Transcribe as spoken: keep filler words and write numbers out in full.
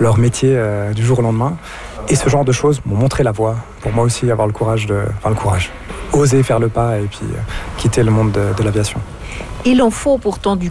leur métier euh, du jour au lendemain. Et ce genre de choses m'ont montré la voie. Pour moi aussi, avoir le courage de... Enfin, le courage. Oser faire le pas et puis euh, quitter le monde de, de l'aviation. Il en faut pourtant du